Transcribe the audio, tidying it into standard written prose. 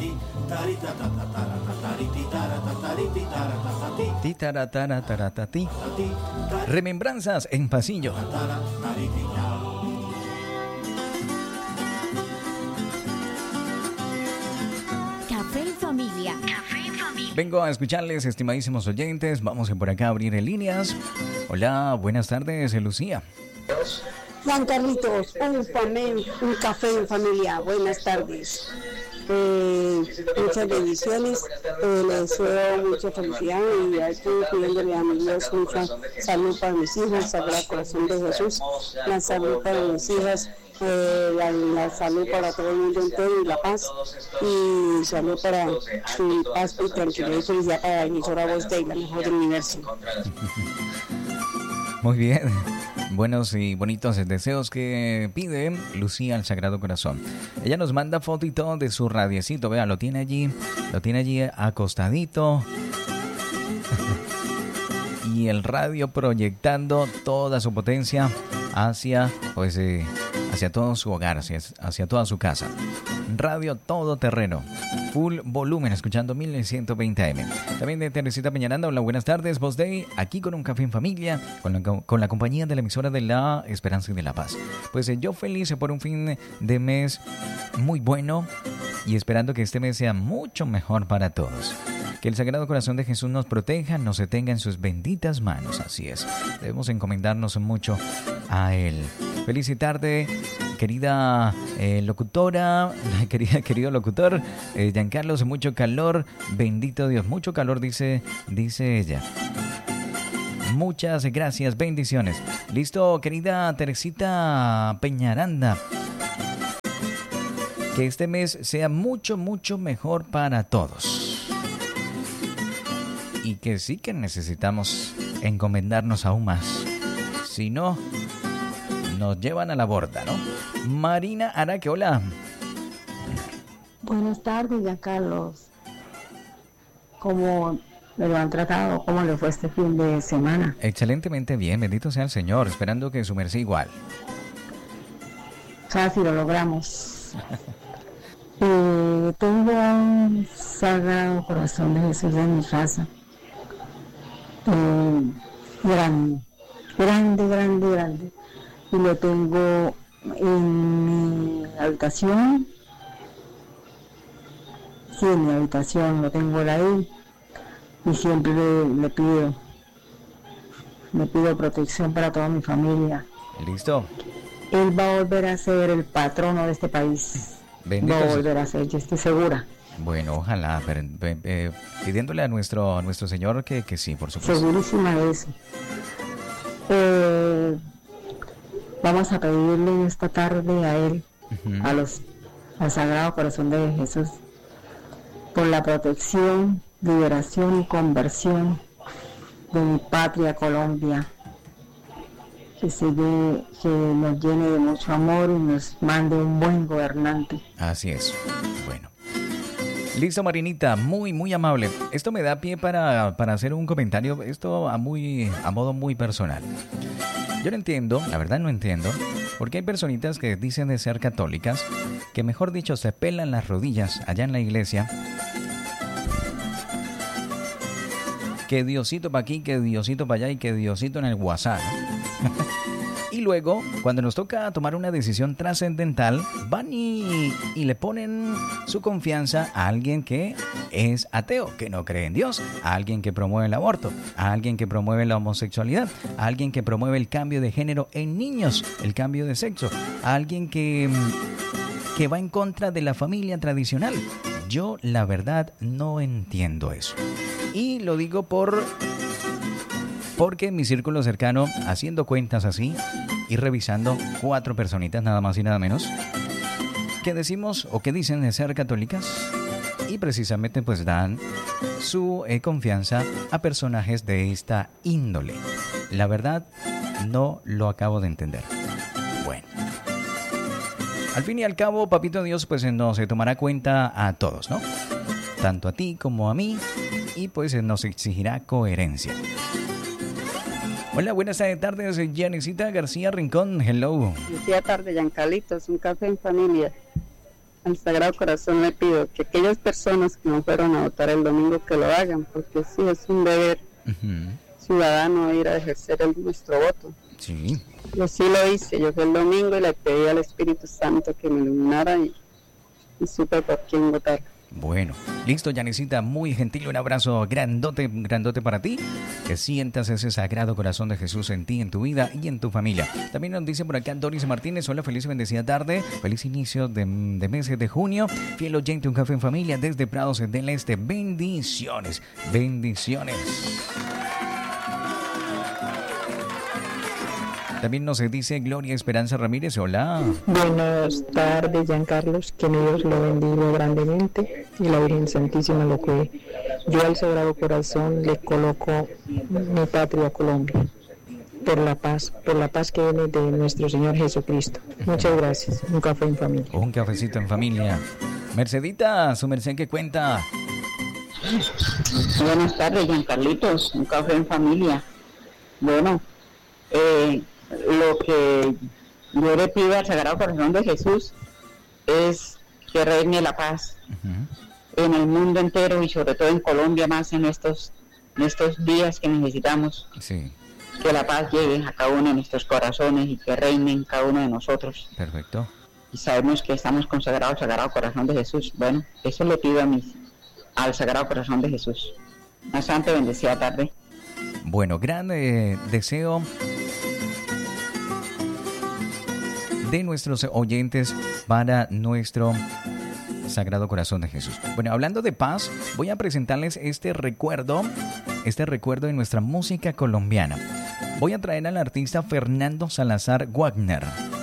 Titarataratatati. Remembranzas en pasillo. Café en familia. Vengo a escucharles, estimadísimos oyentes. Vamos a por acá a abrir en líneas. Hola, buenas tardes, Lucía. Juan Carlitos, un café en familia. Buenas tardes. Muchas bendiciones, les deseo mucha felicidad y estoy pidiéndole a mi Dios mucha salud para mis hijos, Sagrado Corazón de Jesús, la salud para mis hijas, la salud para todo el mundo entero y la paz, y salud para su paz y tranquilidad y felicidad para la emisora Voz de la mejor del universo. Muy bien. Buenos y bonitos deseos que pide Lucía al Sagrado Corazón. Ella nos manda foto y todo de su radiecito. Vea, lo tiene allí acostadito. Y el radio proyectando toda su potencia hacia todo su hogar, hacia toda su casa. Radio todoterreno, full volumen, escuchando 1120 AM. También de Teresita Peñaranda. Hola, buenas tardes, Voz Day, aquí con un café en familia, con la compañía de la emisora de la Esperanza y de la Paz. Pues yo feliz por un fin de mes muy bueno y esperando que este mes sea mucho mejor para todos. Que el Sagrado Corazón de Jesús nos proteja, nos detenga en sus benditas manos. Así es, debemos encomendarnos mucho a Él. Felicitarte, querida locutora, querido locutor, Giancarlos, mucho calor, bendito Dios, mucho calor, dice ella. Muchas gracias, bendiciones. Listo, querida Teresita Peñaranda. Que este mes sea mucho, mucho mejor para todos. Y que sí que necesitamos encomendarnos aún más. Si no, nos llevan a la borda, ¿no? Marina Araque, hola. Buenas tardes, Giancarlos. ¿Cómo me lo han tratado? ¿Cómo le fue este fin de semana? Excelentemente bien, bendito sea el Señor, esperando que su merced igual. Casi lo logramos. Tengo un Sagrado Corazón de Jesús en mi casa. Grande. Y lo tengo en mi habitación. Sí, en mi habitación lo tengo ahí. Y siempre le pido protección para toda mi familia. Listo. Él va a volver a ser el patrono de este país. Bendito va a volver a ser, yo estoy segura. Bueno, ojalá, pidiéndole a nuestro Señor que sí, por supuesto. Segurísima de eso. Vamos a pedirle en esta tarde a Él, al Sagrado Corazón de Jesús, por la protección, liberación y conversión de mi patria Colombia, que nos llene de mucho amor y nos mande un buen gobernante. Así es. Bueno. Listo, Marinita, muy, muy amable. Esto me da pie para hacer un comentario, esto a modo muy personal. Yo no entiendo, la verdad no entiendo, porque hay personitas que dicen de ser católicas, que mejor dicho se pelan las rodillas allá en la iglesia, que Diosito para aquí, que Diosito para allá y que Diosito en el WhatsApp. Y luego, cuando nos toca tomar una decisión trascendental, van y le ponen su confianza a alguien que es ateo, que no cree en Dios, a alguien que promueve el aborto, a alguien que promueve la homosexualidad, a alguien que promueve el cambio de género en niños, el cambio de sexo, a alguien que va en contra de la familia tradicional. Yo, la verdad, no entiendo eso. Y lo digo porque en mi círculo cercano, haciendo cuentas así y revisando 4 personitas nada más y nada menos, que decimos o que dicen de ser católicas y precisamente pues dan su confianza a personajes de esta índole. La verdad, no lo acabo de entender. Bueno. Al fin y al cabo, Papito Dios pues nos tomará cuenta a todos, ¿no? Tanto a ti como a mí, y pues nos exigirá coherencia. Hola, buenas tardes, Yanisita García Rincón, hello. Buenas tardes, Giancarlitos, un café en familia. al Sagrado Corazón le pido que aquellas personas que no fueron a votar el domingo que lo hagan, porque sí es un deber ciudadano ir a ejercer nuestro voto. Sí. Yo sí lo hice, yo fui el domingo y le pedí al Espíritu Santo que me iluminara y supe por quién votar. Bueno, listo, Yanisita, muy gentil, un abrazo grandote, grandote para ti, que sientas ese Sagrado Corazón de Jesús en ti, en tu vida y en tu familia. También nos dice por acá Doris Martínez, hola, feliz y bendecida tarde, feliz inicio de mes de junio, fiel oyente, un café en familia desde Prados del Este, bendiciones, bendiciones. También nos dice Gloria Esperanza Ramírez, hola. Buenas tardes, Giancarlos, que Dios lo bendiga grandemente y la Virgen Santísima, lo que yo al Sagrado Corazón le coloco mi patria Colombia, por la paz que viene de nuestro Señor Jesucristo. Muchas gracias, un café en familia. Un cafecito en familia. Mercedita, su merced, ¿qué cuenta? Buenas tardes, Giancarlitos, un café en familia. Bueno, lo que yo le pido al Sagrado Corazón de Jesús es que reine la paz en el mundo entero y sobre todo en Colombia, más en estos días que necesitamos. Sí. Que la paz llegue a cada uno de nuestros corazones y que reine en cada uno de nosotros. Perfecto. Y sabemos que estamos consagrados al Sagrado Corazón de Jesús. Bueno, eso le pido al Sagrado Corazón de Jesús. Una santa y bendecida tarde. Bueno, gran deseo de nuestros oyentes para nuestro Sagrado Corazón de Jesús. Bueno, hablando de paz, voy a presentarles este recuerdo de nuestra música colombiana. Voy a traer al artista Fernando Salazar Wagner.